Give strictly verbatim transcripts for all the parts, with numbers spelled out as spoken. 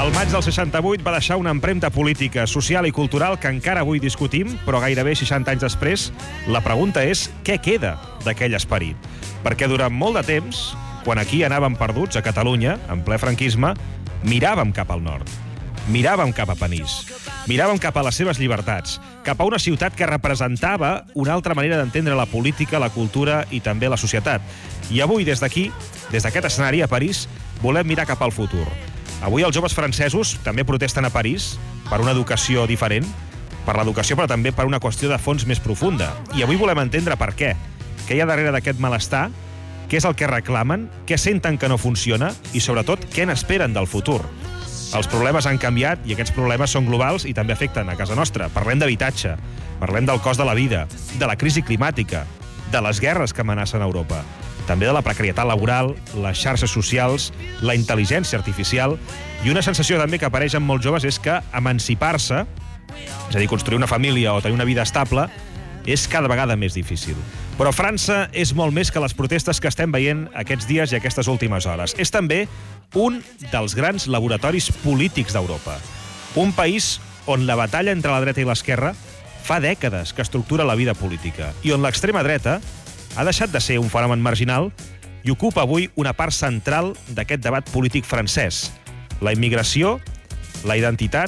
El maig del seixanta-vuit va deixar una empremta política, social i cultural que encara avui discutim, però gairebé seixanta anys després, la pregunta és què queda d'aquell esperit? Perquè durant molt de temps, quan aquí anàvem perduts, a Catalunya, en ple franquisme, miràvem cap al nord. Miràvem cap a Panís. Miràvem cap a les seves llibertats, cap a una ciutat que representava una altra manera d'entendre la política, la cultura i també la societat. I avui, des d'aquí, des d'aquest escenari a París, volem mirar cap al futur. Avui els joves francesos també protesten a París per una educació diferent, per l'educació però també per una qüestió de fons més profunda. I avui volem entendre per què. Què hi ha darrere d'aquest malestar? Què és el que reclamen? Què senten que no funciona? I sobretot, què n'esperen del futur? Els problemes han canviat i aquests problemes són globals i també afecten a casa nostra. Parlem d'habitatge, parlem del cost de la vida, de la crisi climàtica, de les guerres que amenacen Europa, també de la precarietat laboral, les xarxes socials, la intel·ligència artificial, i una sensació també que apareix en molts joves és que emancipar-se, és a dir, construir una família o tenir una vida estable, és cada vegada més difícil. Però França és molt més que les protestes que estem veient aquests dies i aquestes últimes hores. És també un dels grans laboratoris polítics d'Europa. Un país on la batalla entre la dreta i l'esquerra fa dècades que estructura la vida política i on l'extrema dreta ha deixat de ser un fenomen marginal i ocupa avui una part central d'aquest debat polític francès. La immigració, la identitat,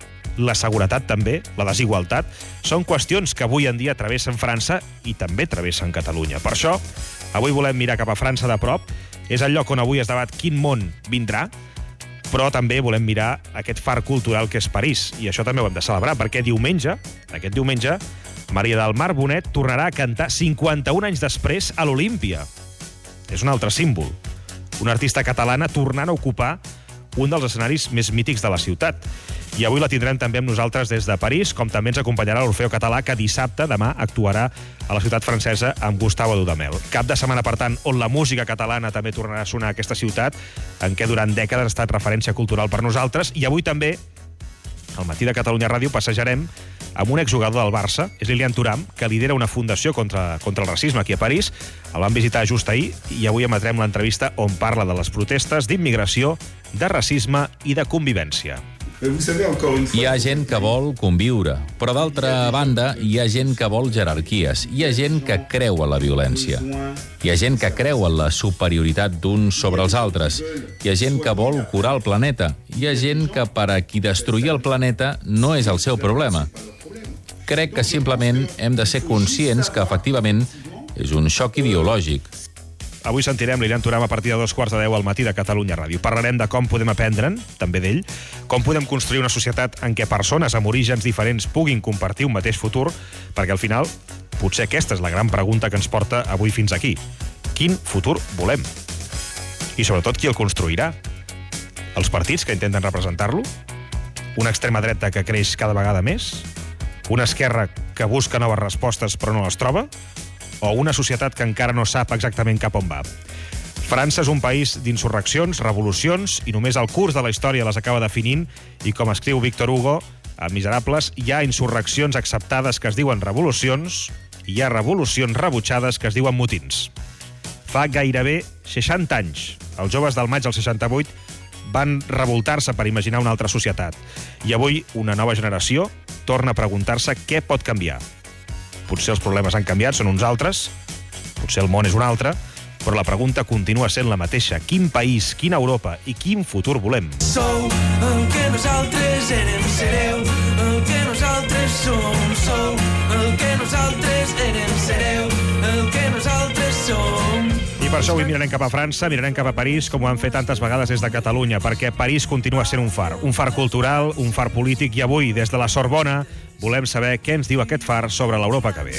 la seguretat també, la desigualtat, són qüestions que avui en dia travessen França i també travessen Catalunya. Per això, avui volem mirar cap a França de prop. És el lloc on avui es debat quin món vindrà, però també volem mirar aquest far cultural que és París. I això també ho hem de celebrar, perquè diumenge, aquest diumenge, Maria del Mar Bonet tornarà a cantar cinquanta-un anys després a l'Olímpia. És un altre símbol. Una artista catalana tornant a ocupar un dels escenaris més mítics de la ciutat. I avui la tindrem també amb nosaltres des de París, com també ens acompanyarà l'Orfeo Català, que dissabte, demà, actuarà a la ciutat francesa amb Gustavo Dudamel. Cap de setmana, per tant, on la música catalana també tornarà a sonar a aquesta ciutat, en què durant dècades ha estat referència cultural per nosaltres. I avui també, al matí de Catalunya Ràdio, passejarem amb un exjugador del Barça, és Lilian Thuram, que lidera una fundació contra, contra el racisme aquí a París. El vam visitar just ahir i avui emetrem l'entrevista on parla de les protestes, d'immigració, de racisme i de convivència. Hi ha gent que vol conviure, però d'altra banda hi ha gent que vol jerarquies, hi ha gent que creu en la violència, hi ha gent que creu en la superioritat d'uns sobre els altres, hi ha gent que vol curar el planeta, hi ha gent que per a qui destruir el planeta no és el seu problema. Crec que simplement hem de ser conscients que efectivament és un xoc ideològic. Avui sentirem Lilian Thuram a partir de dos quarts de deu al matí de Catalunya Ràdio. Parlarem de com podem aprendre'n, també d'ell, com podem construir una societat en què persones amb orígens diferents puguin compartir un mateix futur, perquè al final potser aquesta és la gran pregunta que ens porta avui fins aquí. Quin futur volem? I sobretot qui el construirà? Els partits que intenten representar-lo? Una extrema dreta que creix cada vegada més? Una esquerra que busca noves respostes però no les troba? O una societat que encara no sap exactament cap on va. França és un país d'insurreccions, revolucions, i només el curs de la història les acaba definint, i com escriu Victor Hugo, a Miserables, hi ha insurreccions acceptades que es diuen revolucions, i hi ha revolucions rebutjades que es diuen motins. Fa gairebé seixanta anys, els joves del maig del seixanta-vuit van revoltar-se per imaginar una altra societat. I avui una nova generació torna a preguntar-se què pot canviar. Potser els problemes han canviat, són uns altres, potser el món és un altre, però la pregunta continua sent la mateixa. Quin país, quina Europa i quin futur volem? Sou el que nosaltres érem, sereu el que nosaltres som. Sou el que nosaltres érem, sereu el que nosaltres som. I per això avui mirarem cap a França, mirarem cap a París, com ho han fet tantes vegades des de Catalunya, perquè París continua sent un far, un far cultural, un far polític, i avui, des de la Sorbona, volem saber què ens diu aquest far sobre l'Europa que ve.